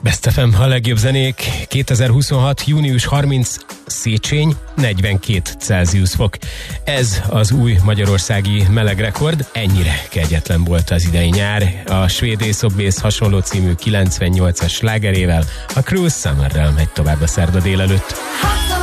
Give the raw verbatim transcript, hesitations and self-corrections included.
Best ef em, a legjobb zenék. kétezer-huszonhat. június harmincadika. Széchenyi, negyvenkét Celsius fok. Ez az új magyarországi melegrekord. Ennyire kegyetlen volt az idei nyár. A svéd Ace of Base hasonló című kilencvennyolcas slágerével, a Cruel Summerrel megy tovább a szerda délelőtt.